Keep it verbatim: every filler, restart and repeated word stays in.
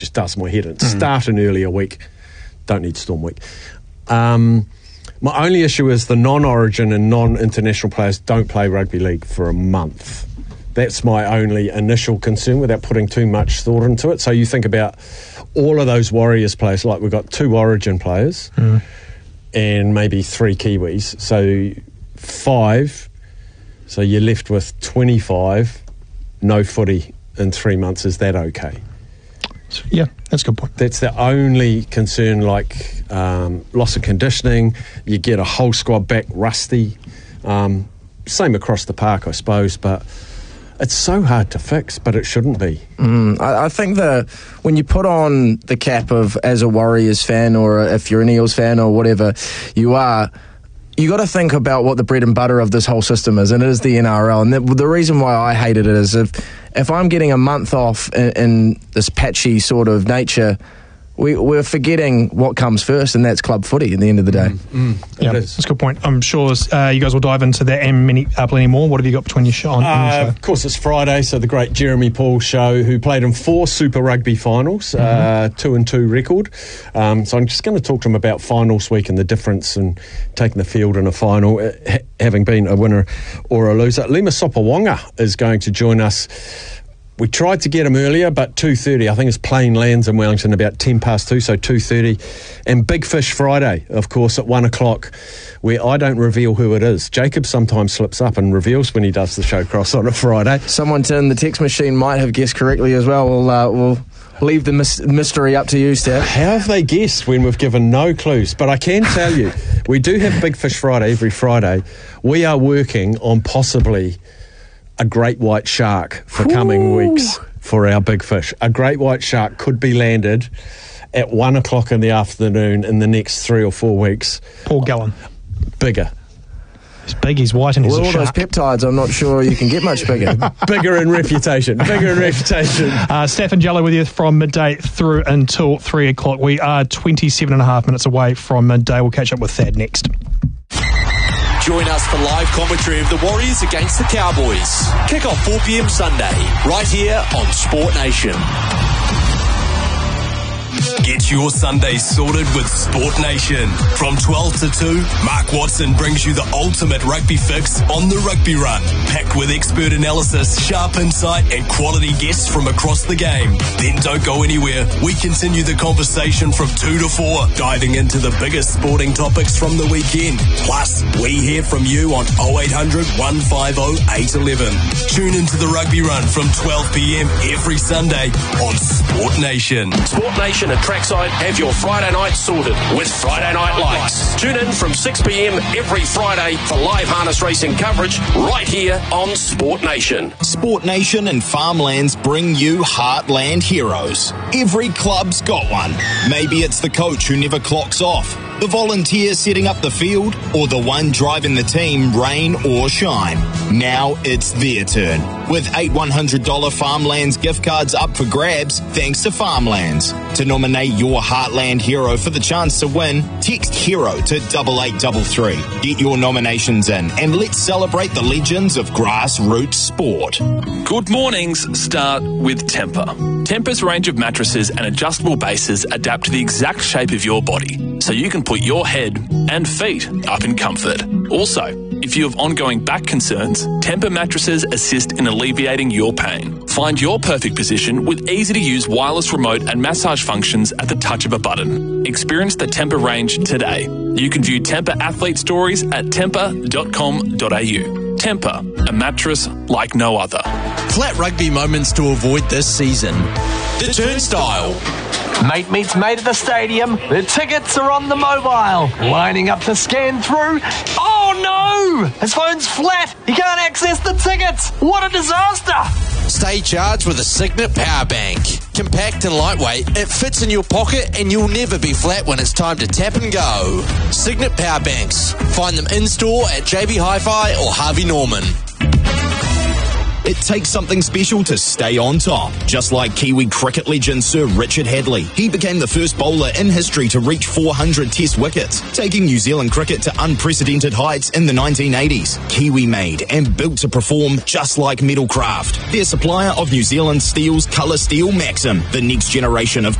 just does my head in. Mm. Start an earlier week. Don't need Storm week. Um, my only issue is the non-Origin and non-international players don't play rugby league for a month. That's my only initial concern without putting too much thought into it. So you think about all of those Warriors players, like we've got two Origin players mm. and maybe three Kiwis. So five. So you're left with twenty-five, no footy in three months. Is that okay? Yeah, that's a good point. That's the only concern, like um, loss of conditioning. You get a whole squad back rusty. Um, same across the park, I suppose, but it's so hard to fix, but it shouldn't be. Mm, I, I think that when you put on the cap of as a Warriors fan, or if you're an Eels fan or whatever you are, you got to think about what the bread and butter of this whole system is, and it is the N R L. And the, the reason why I hated it is if if I'm getting a month off in, in this patchy sort of nature, we, we're forgetting what comes first, and that's club footy at the end of the day. Mm, mm, yeah, that's a good point. I'm sure uh, you guys will dive into that and many, uh, plenty more. What have you got between your show? On, uh, on your show? Of course, it's Friday, so the great Jeremy Paul show, who played in four Super Rugby finals, mm-hmm. uh, two and two record. Um, so I'm just going to talk to him about finals week and the difference in taking the field in a final, uh, ha- having been a winner or a loser. Lima Sopawonga is going to join us. We tried to get him earlier, but two thirty. I think his plane lands in Wellington about ten past two, so two thirty. And Big Fish Friday, of course, at one o'clock, where I don't reveal who it is. Jacob sometimes slips up and reveals when he does the show cross on a Friday. Someone in the text machine might have guessed correctly as well. We'll, uh, we'll leave the mis- mystery up to you, Steph. How have they guessed when we've given no clues? But I can tell you, we do have Big Fish Friday every Friday. We are working on possibly a great white shark for coming Ooh. weeks for our big fish. A great white shark could be landed at one o'clock in the afternoon in the next three or four weeks. Paul Gallen. Bigger. He's big, he's white, and he's well, a all shark. Those peptides, I'm not sure you can get much bigger. Bigger in reputation. Bigger in reputation. Uh, Steph and Jello with you from midday through until three o'clock. We are twenty-seven and a half minutes away from midday. We'll catch up with Thad next. Join us for live commentary of the Warriors against the Cowboys. Kick off four p.m. Sunday, right here on Sport Nation. Get your Sunday sorted with Sport Nation. From twelve to two, Mark Watson brings you the ultimate rugby fix on the Rugby Run. Packed with expert analysis, sharp insight, and quality guests from across the game. Then don't go anywhere. We continue the conversation from two to four, diving into the biggest sporting topics from the weekend. Plus, we hear from you on oh eight hundred, one five oh, eight one one. Tune into the Rugby Run from twelve p.m. every Sunday on Sport Nation. Sport Nation at Trackside have your Friday night sorted with Friday Night Lights. Tune in from six p.m. every Friday for live harness racing coverage right here on Sport Nation. Sport Nation and Farmlands bring you Heartland Heroes. Every club's got one. Maybe it's the coach who never clocks off, the volunteer setting up the field, or the one driving the team rain or shine. Now it's their turn. With eight one hundred dollars Farmlands gift cards up for grabs thanks to Farmlands. To nominate your Heartland hero for the chance to win, text HERO to double eight double three. Get your nominations in and let's celebrate the legends of grassroots sport. Good mornings start with Tempur. Tempur's range of mattresses and adjustable bases adapt to the exact shape of your body, so you can put your head and feet up in comfort. Also, if you have ongoing back concerns, Tempur mattresses assist in alleviating your pain. Find your perfect position with easy-to-use wireless remote and massage functions at the touch of a button. Experience the Tempur range today. You can view Tempur athlete stories at tempur dot com dot a u. Tempur, a mattress like no other. Flat rugby moments to avoid this season. The Turnstile. Mate meets mate at the stadium. The tickets are on the mobile. Lining up to scan through. Oh no! His phone's flat. He can't access the tickets. What a disaster! Stay charged with a Signet Power Bank. Compact and lightweight, it fits in your pocket and you'll never be flat when it's time to tap and go. Signet Power Banks. Find them in-store at J B Hi-Fi or Harvey Norman. It takes something special to stay on top. Just like Kiwi cricket legend Sir Richard Hadley. He became the first bowler in history to reach four hundred test wickets, taking New Zealand cricket to unprecedented heights in the nineteen eighties. Kiwi made and built to perform just like Metalcraft. Their supplier of New Zealand Steel's Colour Steel Maxim, the next generation of